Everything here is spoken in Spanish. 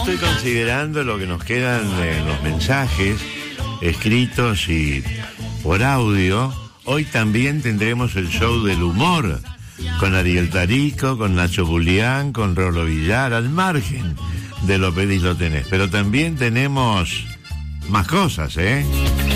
estoy considerando lo que nos quedan de los mensajes escritos y por audio. Hoy también tendremos el show del humor con Ariel Tarico, con Nacho Julián, con Rolo Villar, al margen de lo pedís lo tenés. Pero también tenemos más cosas, ¿eh?